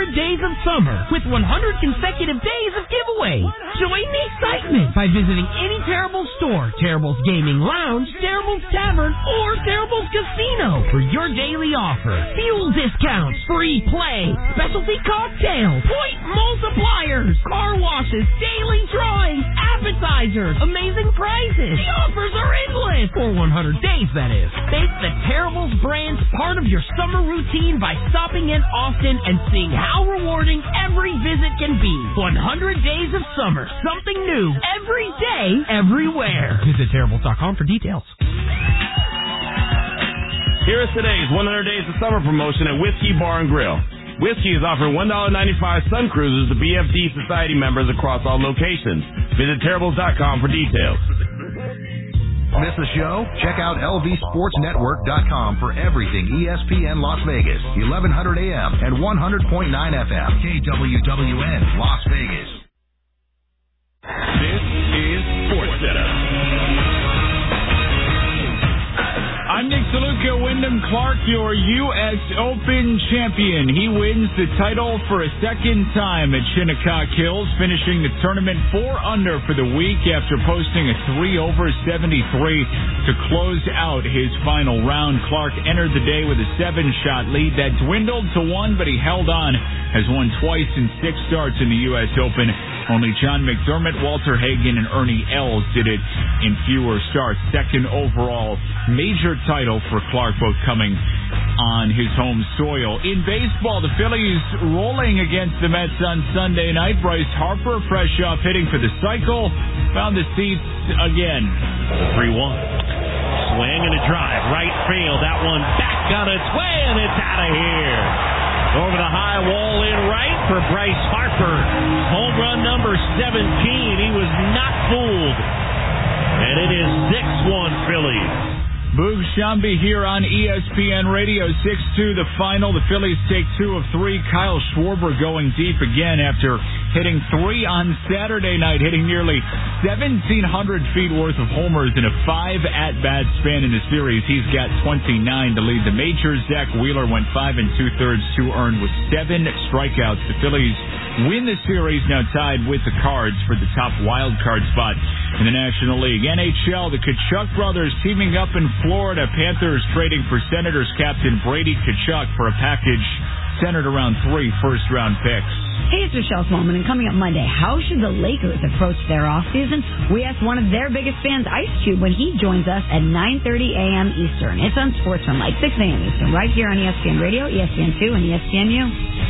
100 days of summer with 100 consecutive days of giveaways. Join the excitement by visiting any Terrible store, Terrible's Gaming Lounge, Terrible's Tavern, or Terrible's Casino for your daily offer. Fuel discounts, free play, specialty cocktails, point multipliers, car washes, daily drawings, appetizers, amazing prices. The offers are endless. For 100 days, that is. Make the Terrible's brand part of your summer routine by stopping in often and seeing how rewarding every visit can be. 100 days of summer. Something new every day, everywhere. Visit Terribles.com for details. Here is today's 100 Days of Summer promotion at Whiskey Bar and Grill. Whiskey is offering $1.95 Sun Cruises to BFD Society members across all locations. Visit Terribles.com for details. Miss the show? Check out LVSportsNetwork.com for everything ESPN Las Vegas, 1100 AM and 100.9 FM, KWWN Las Vegas. This is Sports Center. I'm Nick DeLuca. Wyndham Clark, your U.S. Open champion. He wins the title for a second time at Shinnecock Hills, finishing the tournament 4 under for the week after posting a 3 over 73 to close out his final round. Clark entered the day with a 7-shot lead that dwindled to 1, but he held on, has won twice in 6 starts in the U.S. Open. Only John McDermott, Walter Hagen, and Ernie Els did it in fewer starts. Second overall major title for Clark, both coming on his home soil. In baseball, the Phillies rolling against the Mets on Sunday night. Bryce Harper, fresh off hitting for the cycle, found the seats again. 3-1. Swing and a drive. Right field. That one back on its way, and it's out of here. Over the high wall in right for Bryce Harper. Home run number 17. He was not fooled. And it is 6-1 Phillies. Boog Sciambi here on ESPN Radio. 6-2 the final. The Phillies take 2 of 3. Kyle Schwarber going deep again after hitting 3 on Saturday night, hitting nearly 1,700 feet worth of homers in a 5 at-bat span in the series. He's got 29 to lead the majors. Zach Wheeler went 5 2/3, 2 earned with 7 strikeouts. The Phillies win the series, now tied with the Cards for the top wild card spot in the National League. NHL, the Tkachuk brothers teaming up in Florida. Panthers trading for Senators captain Brady Tkachuk for a package centered around 3 first-round picks. Hey, it's Michelle Smallman, and coming up Monday, how should the Lakers approach their offseason? We asked one of their biggest fans, Ice Cube, when he joins us at 9:30 a.m. Eastern. It's on Sports from like 6 a.m. Eastern, right here on ESPN Radio, ESPN2, and ESPNU.